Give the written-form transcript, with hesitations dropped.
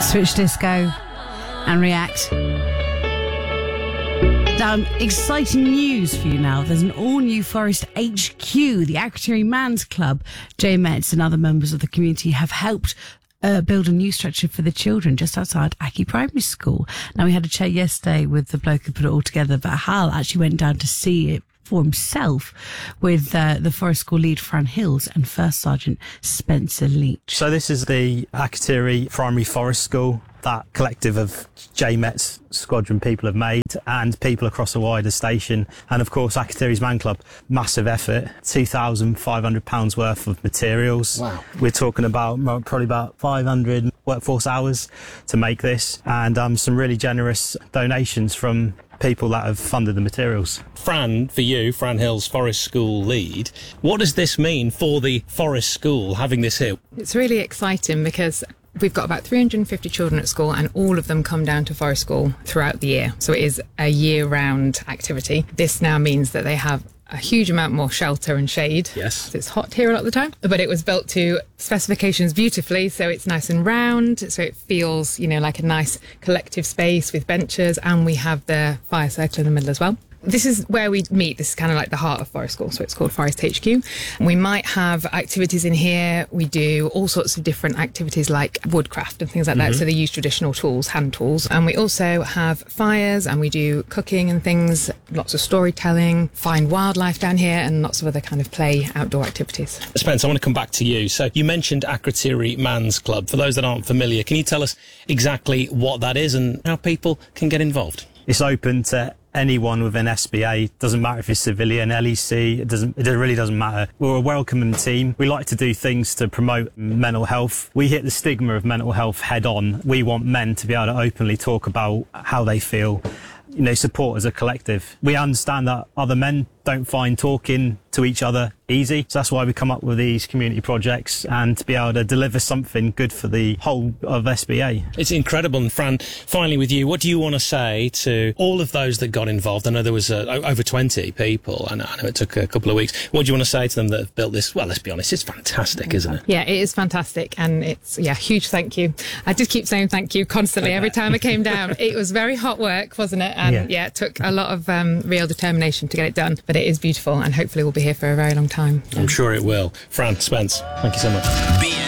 Switch Disco and React. Now, exciting news for you now. There's an all-new Forest HQ. The Akrotiri Man's Club, Jay Metz and other members of the community have helped build a new structure for the children just outside Aki Primary School. Now, we had a chat yesterday with the bloke who put it all together, but Hal actually went down to see it for himself with the Forest School lead Fran Hills and First Sergeant Spencer Leach. So this is the Akrotiri Primary Forest School that collective of Jay Metz squadron people have made, and people across the wider station, and of course Akrotiri's Man Club. Massive effort, £2,500 worth of materials. Wow. We're talking about probably about 500 workforce hours to make this, and some really generous donations from people that have funded the materials. Fran, for you, Fran Hills, Forest School lead, what does this mean for the Forest School, having this here? It's really exciting because we've got about 350 children at school, and all of them come down to Forest School throughout the year. So it is a year-round activity. This now means that they have a huge amount more shelter and shade. Yes. It's hot here a lot of the time, but it was built to specifications beautifully, so it's nice and round, so it feels, like a nice collective space with benches, and we have the fire circle in the middle as well. This is where we meet. This is kind of like the heart of Forest School, so it's called Forest HQ. We might have activities in here. We do all sorts of different activities like woodcraft and things like that, so they use traditional tools, hand tools. And we also have fires, and we do cooking and things, lots of storytelling, find wildlife down here, and lots of other kind of play outdoor activities. Spence, I want to come back to you. So you mentioned Akrotiri Man's Club. For those that aren't familiar, can you tell us exactly what that is and how people can get involved? It's open to anyone within SBA. Doesn't matter if it's civilian, LEC, it really doesn't matter. We're a welcoming team. We like to do things to promote mental health. We hit the stigma of mental health head on. We want men to be able to openly talk about how they feel, support as a collective. We understand that other men don't find talking to each other easy. So that's why we come up with these community projects, and to be able to deliver something good for the whole of SBA. It's incredible. And Fran, finally with you, what do you want to say to all of those that got involved? I know there was over 20 people, and I know it took a couple of weeks. What do you want to say to them that have built this? Well, let's be honest, it's fantastic, isn't it? Yeah, it is fantastic, and it's, huge thank you. I just keep saying thank you constantly every time I came down. It was very hot work, wasn't it? And it took a lot of real determination to get it done, but it is beautiful, and hopefully we'll be here for a very long time. I'm sure it will. Fran, Spence, thank you so much.